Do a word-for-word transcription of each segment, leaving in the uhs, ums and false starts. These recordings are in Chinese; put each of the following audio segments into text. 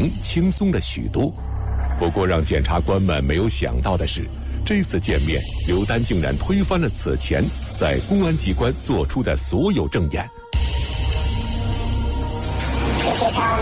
情轻松了许多。不过让检察官们没有想到的是，这次见面，刘丹竟然推翻了此前在公安机关做出的所有证言。 实际上，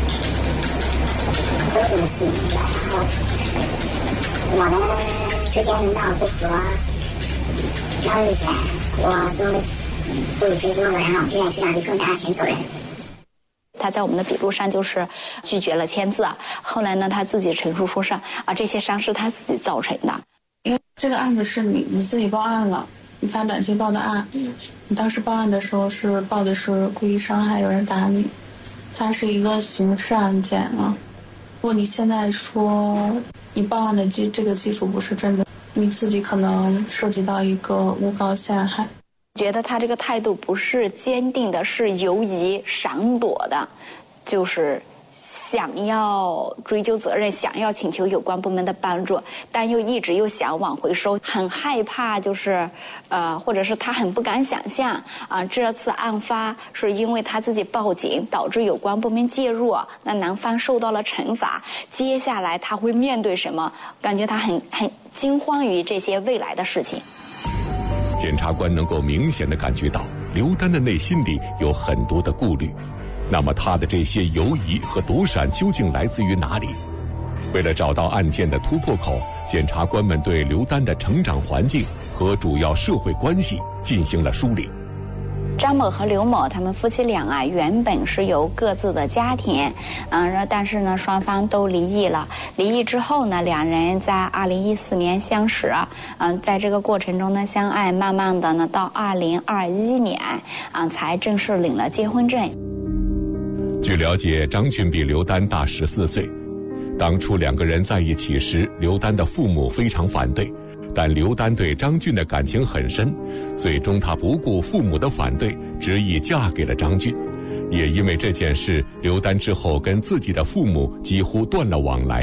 都这么细腻的，然后我们之间闹不和，然后以前我都不予追究了，然后现在这样就更加牵走人。 他在我们的笔录上就是拒绝了签字，后来呢，他自己陈述说是啊，这些伤是他自己造成的。 因为这个案子是你你自己报案了，你发短信报的案，嗯，你当时报案的时候是报的是故意伤害，有人打你，它是一个刑事案件啊。如果你现在说你报案的基这个基础不是真的，你自己可能涉及到一个诬告陷害。 觉得他这个态度不是坚定的，是犹疑闪躲的，就是想要追究责任，想要请求有关部门的帮助，但又一直又想往回收，很害怕，就是呃，或者是他很不敢想象啊、呃，这次案发是因为他自己报警导致有关部门介入，那男方受到了惩罚，接下来他会面对什么？感觉他很很惊慌于这些未来的事情。 检察官能够明显地感觉到刘丹的内心里有很多的顾虑，那么他的这些犹疑和躲闪究竟来自于哪里？为了找到案件的突破口，检察官们对刘丹的成长环境和主要社会关系进行了梳理。 张某和刘某他们夫妻俩啊，原本是有各自的家庭，嗯，但是呢，双方都离异了。离异之后呢，两人在二零一四年相识，嗯，在这个过程中呢，相爱，慢慢的呢，到二零二一年，啊，才正式领了结婚证。 据了解，张俊比刘丹大十四岁。当初两个人在一起时，刘丹的父母非常反对。但刘丹对张俊的感情很深，最终她不顾父母的反对，执意嫁给了张俊。也因为这件事，刘丹之后跟自己的父母几乎断了往来。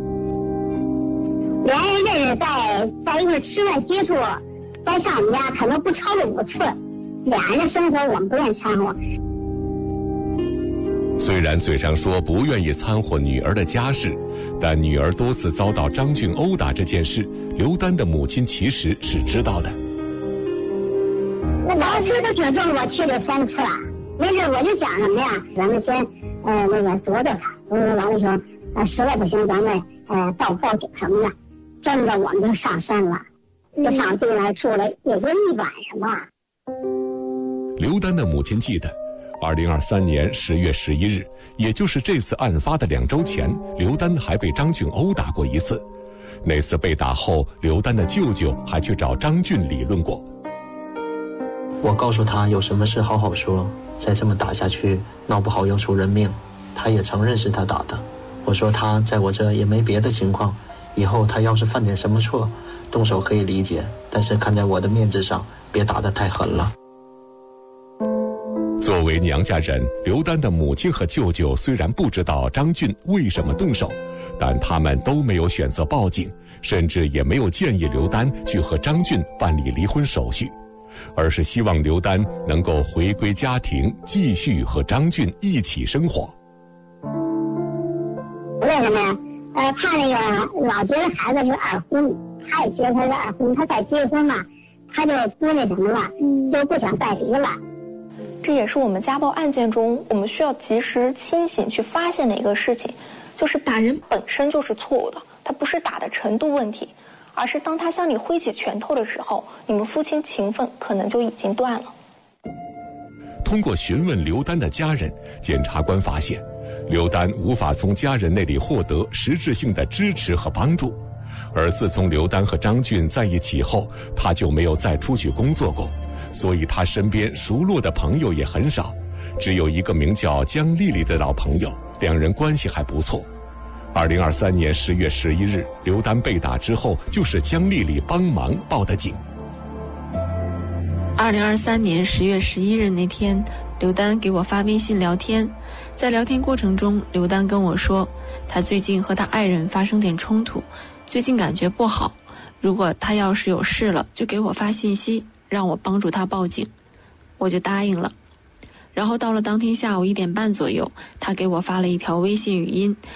两人这是在在一块吃饭接触，在上我们家可能不超过五次，两人的生活我们不愿掺和。 虽然嘴上说不愿意掺和女儿的家事，但女儿多次遭到张俊殴打这件事，刘丹的母亲其实是知道的。 我老师都听说我去了三次了，没事我就想什么呀，咱们先呃那个躲躲他，我说完了说，呃实在不行咱们呃报报警什么的，真的我们就上山了，就上地来住了有个一晚上吧。 刘丹的母亲记得。二零二三年十月十一日，也就是这次案发的两周前，刘丹还被张俊殴打过一次。那次被打后，刘丹的舅舅还去找张俊理论过。 我告诉他有什么事好好说，再这么打下去，闹不好要出人命。他也承认是他打的。我说他在我这也没别的情况，以后他要是犯点什么错，动手可以理解，但是看在我的面子上，别打得太狠了。 作为娘家人，刘丹的母亲和舅舅虽然不知道张俊为什么动手，但他们都没有选择报警，甚至也没有建议刘丹去和张俊办理离婚手续，而是希望刘丹能够回归家庭，继续和张俊一起生活。 为什么呀？呃，他那个老觉得孩子是二婚，他也觉得他是二婚，他再结婚嘛，他就不那什么了，就不想再离了。 这也是我们家暴案件中我们需要及时清醒去发现的一个事情，就是打人本身就是错误的，他不是打的程度问题，而是当他向你挥起拳头的时候，你们夫妻情分可能就已经断了。 通过询问刘丹的家人，检察官发现刘丹无法从家人那里获得实质性的支持和帮助，而自从刘丹和张俊在一起后，他就没有再出去工作过，所以他身边熟络的朋友也很少，只有一个名叫江丽丽的老朋友，两人关系还不错。二零二三年十月十一日，刘丹被打之后，就是江丽丽帮忙报的警。 二零二三年十月十一日那天，刘丹给我发微信聊天，在聊天过程中，刘丹跟我说，他最近和他爱人发生点冲突，最近感觉不好，如果他要是有事了，就给我发信息，让我帮助他报警。我就答应了。然后到了当天下午一点半左右，他给我发了一条微信语音，